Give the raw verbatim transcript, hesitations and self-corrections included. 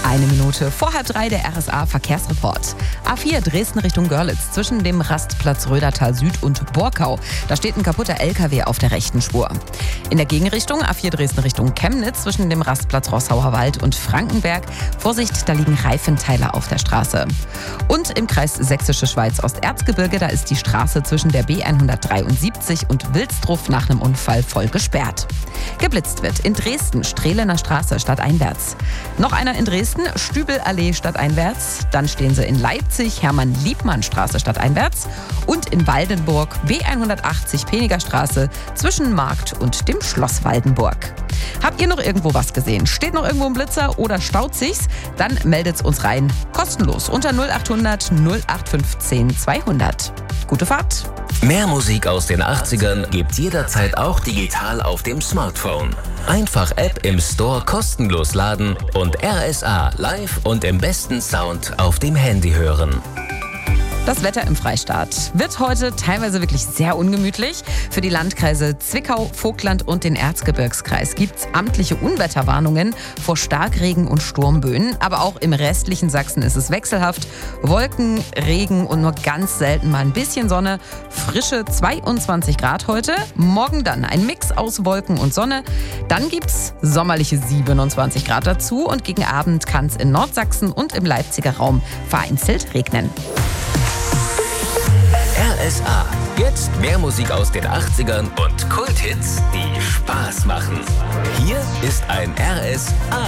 Eine Minute vor halb drei der R S A-Verkehrsreport. A vier Dresden Richtung Görlitz zwischen dem Rastplatz Rödertal Süd und Borkau. Da steht ein kaputter L K W auf der rechten Spur. In der Gegenrichtung A vier Dresden Richtung Chemnitz zwischen dem Rastplatz Rossauer Wald und Frankenberg. Vorsicht, da liegen Reifenteile auf der Straße. Und im Kreis Sächsische Schweiz Osterzgebirge, da ist die Straße zwischen der B hundertdreiundsiebzig und Wilsdruff nach einem Unfall voll gesperrt. Geblitzt wird in Dresden Strehlener Straße stadteinwärts. Noch einer in Dresden, Stübelallee stadteinwärts. Dann stehen sie in Leipzig, Hermann-Liebmann-Straße stadteinwärts. Und in Waldenburg, B hundertachtzig Peniger Straße zwischen Markt und dem Schloss Waldenburg. Habt ihr noch irgendwo was gesehen? Steht noch irgendwo ein Blitzer oder staut sich's? Dann meldet's uns rein. Kostenlos unter null acht hundert null acht fünfzehn zweihundert. Gute Fahrt! Mehr Musik aus den achtzigern gibt's jederzeit auch digital auf dem Smartphone. Einfach App im Store kostenlos laden und R S A live und im besten Sound auf dem Handy hören. Das Wetter im Freistaat wird heute teilweise wirklich sehr ungemütlich. Für die Landkreise Zwickau, Vogtland und den Erzgebirgskreis gibt es amtliche Unwetterwarnungen vor Starkregen und Sturmböen. Aber auch im restlichen Sachsen ist es wechselhaft. Wolken, Regen und nur ganz selten mal ein bisschen Sonne. Frische zweiundzwanzig Grad heute. Morgen dann ein Mix aus Wolken und Sonne. Dann gibt es sommerliche siebenundzwanzig Grad dazu. Und gegen Abend kann es in Nordsachsen und im Leipziger Raum vereinzelt regnen. R S A. Jetzt mehr Musik aus den achtzigern und Kulthits, die Spaß machen. Hier ist ein R S A